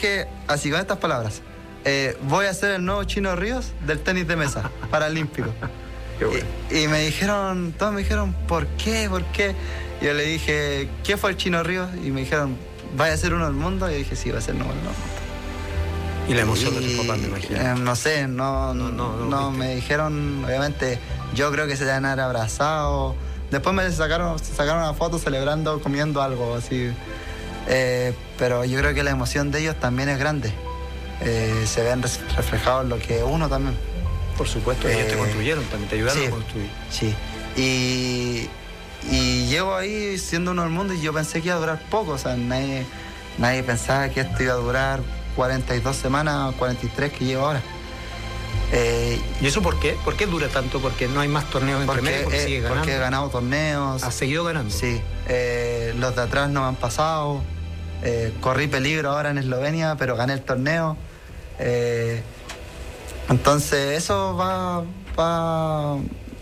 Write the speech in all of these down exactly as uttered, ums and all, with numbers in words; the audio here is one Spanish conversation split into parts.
dije así con estas palabras: eh, voy a ser el nuevo Chino Ríos del tenis de mesa paralímpico. Qué bueno. y, y me dijeron, todos me dijeron, ¿por qué? ¿Por qué? Y yo le dije, ¿qué fue el Chino Ríos? Y me dijeron, ¿vaya a ser uno del mundo? Y yo dije, sí, va a ser uno del mundo. Y la emoción y, de tu papá, me imagino. Eh, no sé, no, No, no, no, no ¿viste? me dijeron, obviamente, yo creo que se deben haber abrazado. Después me sacaron, sacaron una foto celebrando, comiendo algo así. Eh, pero yo creo que la emoción de ellos también es grande. Eh, se ven res- reflejados en lo que uno también. Por supuesto, ellos te Eh, construyeron también, te ayudaron sí, a construir. Sí. Y, y llego ahí siendo uno del mundo y yo pensé que iba a durar poco. O sea, nadie, nadie pensaba que esto iba a durar cuarenta y dos semanas, cuarenta y tres que llevo ahora. Eh, ¿Y eso por qué? ¿Por qué dura tanto? Porque no hay más torneos entre porque, medio, porque eh, sigue ganando. porque he ganado torneos. ¿Has seguido ganando? Sí. Eh, los de atrás no me han pasado. Eh, corrí peligro ahora en Eslovenia, pero gané el torneo. Eh, entonces eso va, va,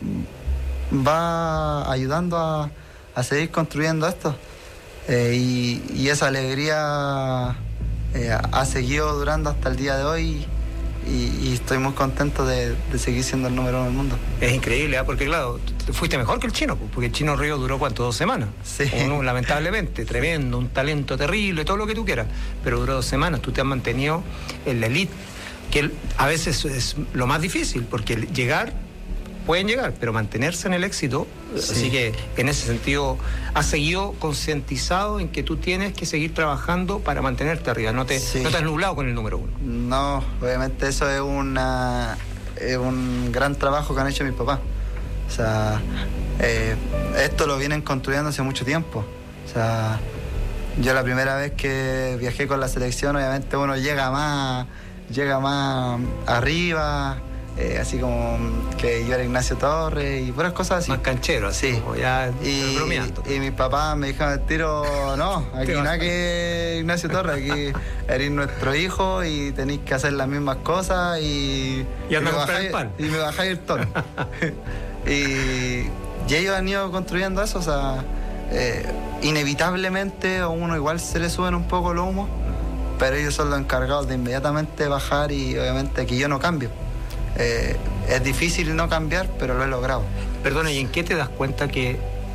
va ayudando a, a seguir construyendo esto. Eh, y, y esa alegría eh, ha seguido durando hasta el día de hoy. Y, y estoy muy contento de, de seguir siendo el número uno del mundo. Es increíble, ¿eh? Porque claro, tú fuiste mejor que el chino, porque el Chino Río duró cuánto, dos semanas. Sí. Uno, lamentablemente, tremendo, un talento terrible, todo lo que tú quieras, pero duró dos semanas, tú te has mantenido en la elite, que a veces es lo más difícil, porque llegar, pueden llegar, pero mantenerse en el éxito, Sí. así que en ese sentido has seguido concientizado en que tú tienes que seguir trabajando para mantenerte arriba, no te, Sí. no te has nublado con el número uno. No, obviamente eso es una es un gran trabajo que han hecho mis papás. O sea, eh, esto lo vienen construyendo hace mucho tiempo. O sea, yo la primera vez que viajé con la selección, obviamente uno llega más, llega más arriba, eh, así como que yo era Ignacio Torres y puras cosas así. Más canchero, así, Sí. como ya Y, bromeando. y mis papás me dijeron al tiro, no, aquí Te nada vas. que Ignacio Torres, aquí eres nuestro hijo y tenéis que hacer las mismas cosas y, Y anda me a comprar bajáis- el pan. y me bajáis el tono. y, y ellos han ido construyendo eso, o sea, eh, inevitablemente a uno igual se le suben un poco los humos, pero ellos son los encargados de inmediatamente bajar y obviamente que yo no cambio. Eh, es difícil no cambiar, pero lo he logrado. Perdona, ¿y en qué te das cuenta que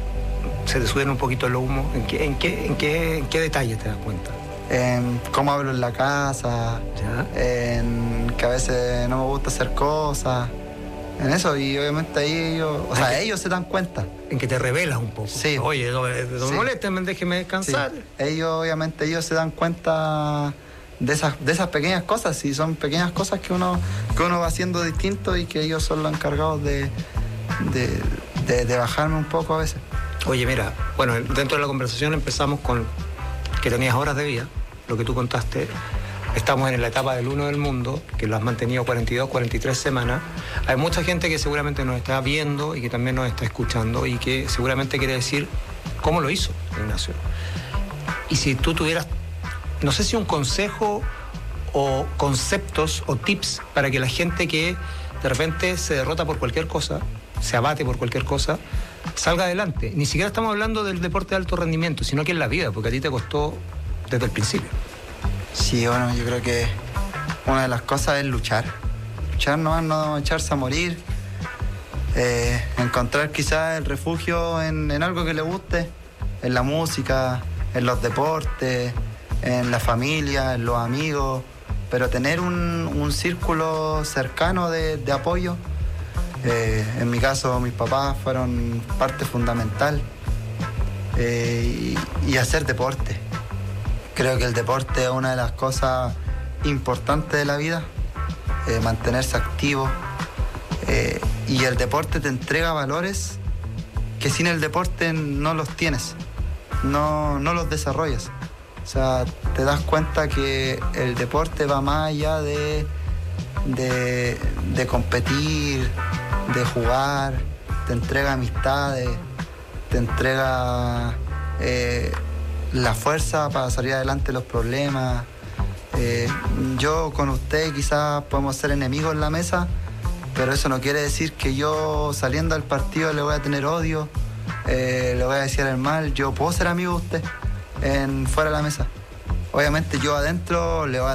se te suben un poquito los humos? ¿En qué, en qué, en qué, en qué detalles te das cuenta? En cómo hablo en la casa, ¿Ya? en que a veces no me gusta hacer cosas, en eso, y obviamente ahí ellos, o sea, Ay, que- ellos se dan cuenta. En que te revelas un poco. Sí. Oye, no, no Sí. me molesten, déjeme Sí. descansar. Ellos, obviamente, ellos se dan cuenta de esas, de esas pequeñas cosas, y son pequeñas cosas que uno, que uno va haciendo distinto y que ellos son los encargados de, de, de, de bajarme un poco a veces. Oye, mira, bueno, dentro de la conversación empezamos con que tenías horas de vida, lo que tú contaste. Estamos en la etapa del uno del mundo, que lo has mantenido cuarenta y dos, cuarenta y tres semanas. Hay mucha gente que seguramente nos está viendo y que también nos está escuchando y que seguramente quiere decir cómo lo hizo Ignacio. Y si tú tuvieras, no sé si un consejo o conceptos o tips para que la gente que de repente se derrota por cualquier cosa, se abate por cualquier cosa, salga adelante. Ni siquiera estamos hablando del deporte de alto rendimiento, sino que en la vida, porque a ti te costó desde el principio. Sí, bueno, yo creo que una de las cosas es luchar. Luchar nomás, no echarse a morir. Eh, encontrar quizás el refugio en, en algo que le guste, en la música, en los deportes, en la familia, en los amigos, pero tener un, un círculo cercano de, de apoyo. Eh, en mi caso, mis papás fueron parte fundamental. Eh, y, y hacer deporte. Creo que el deporte es una de las cosas importantes de la vida, eh, mantenerse activo. Eh, y el deporte te entrega valores que sin el deporte no los tienes, no, no los desarrollas. O sea, te das cuenta que el deporte va más allá de, de, de competir, de jugar, te entrega amistades, te entrega eh, la fuerza para salir adelante de los problemas. Eh, yo con usted quizás podemos ser enemigos en la mesa, pero eso no quiere decir que yo saliendo al partido le voy a tener odio, eh, le voy a decir el mal. Yo puedo ser amigo de usted en, fuera de la mesa. Obviamente yo adentro le voy a